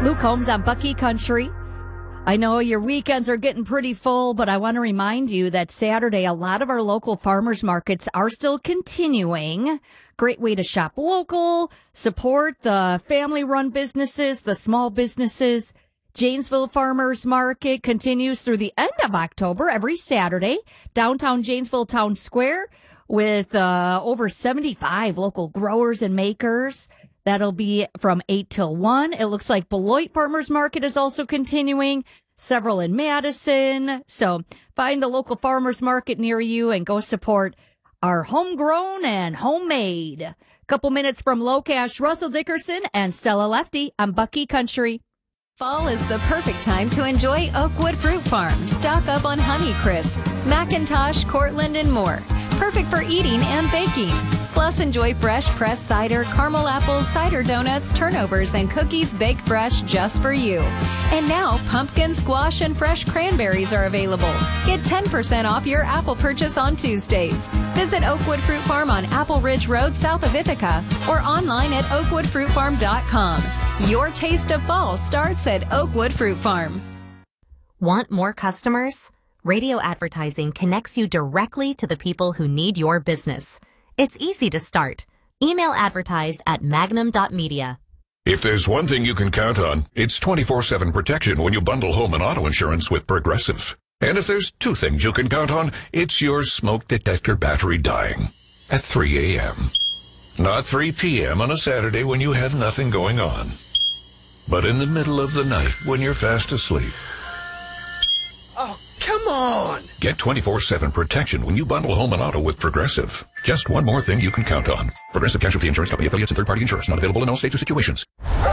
Luke Holmes on Bucky Country. I know your weekends are getting pretty full, but I want to remind you that Saturday, a lot of our local farmers markets are still continuing. Great way to shop local, support the family-run businesses, the small businesses. Janesville Farmers Market continues through the end of October every Saturday, downtown Janesville Town Square, with over 75 local growers and makers. That'll be from 8 till 1. It looks like Beloit Farmers Market is also continuing, several in Madison. So find the local farmers market near you and go support our homegrown and homemade. Couple minutes from Locash, Russell Dickerson and Stella Lefty on Bucky Country. Fall is the perfect time to enjoy Oakwood Fruit Farm. Stock up on Honeycrisp, Macintosh, Cortland, and more. Perfect for eating and baking. Plus, enjoy fresh pressed cider, caramel apples, cider donuts, turnovers, and cookies baked fresh just for you. And now, pumpkin, squash, and fresh cranberries are available. Get 10% off your apple purchase on Tuesdays. Visit Oakwood Fruit Farm on Apple Ridge Road south of Ithaca or online at oakwoodfruitfarm.com. Your taste of fall starts at Oakwood Fruit Farm. Want more customers? Radio advertising connects you directly to the people who need your business. It's easy to start. Email advertise at magnum.media. If there's one thing you can count on, it's 24/7 protection when you bundle home and auto insurance with Progressive. And if there's two things you can count on, it's your smoke detector battery dying at 3 a.m. Not 3 p.m. on a Saturday when you have nothing going on, but in the middle of the night when you're fast asleep. Oh, come on! Get 24/7 protection when you bundle home and auto with Progressive. Just one more thing you can count on. Progressive Casualty Insurance Company, affiliates, and third-party insurers. Not available in all states or situations.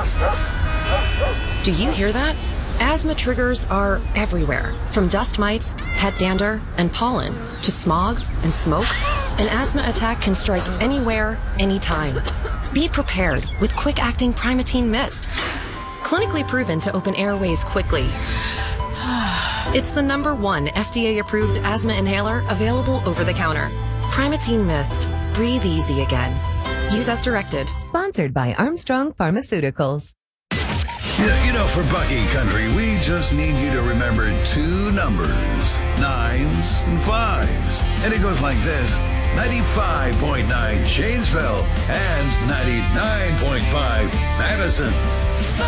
Do you hear that? Asthma triggers are everywhere. From dust mites, pet dander, and pollen, to smog and smoke. An asthma attack can strike anywhere, anytime. Be prepared with quick-acting Primatene Mist. Clinically proven to open airways quickly. It's the #1 FDA-approved asthma inhaler available over the counter. Primatene Mist. Breathe easy again. Use as directed. Sponsored by Armstrong Pharmaceuticals. You know, for Bucky Country, we just need you to remember two numbers, 9s and 5s. And it goes like this: 95.9 Janesville and 99.5 Madison.